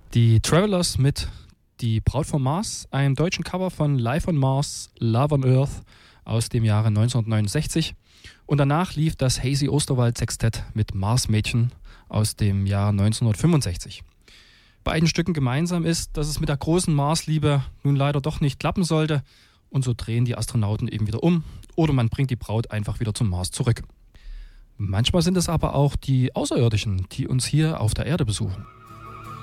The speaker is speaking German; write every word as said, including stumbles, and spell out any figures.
Die Travelers mit Die Braut vom Mars, einem deutschen Cover von Life on Mars, Love on Earth aus dem Jahre neunzehnhundertneunundsechzig. Und danach lief das Hazy Osterwald Sextett mit Marsmädchen aus dem Jahr neunzehnhundertfünfundsechzig. Beiden Stücken gemeinsam ist, dass es mit der großen Marsliebe nun leider doch nicht klappen sollte. Und so drehen die Astronauten eben wieder um oder man bringt die Braut einfach wieder zum Mars zurück. Manchmal sind es aber auch die Außerirdischen, die uns hier auf der Erde besuchen.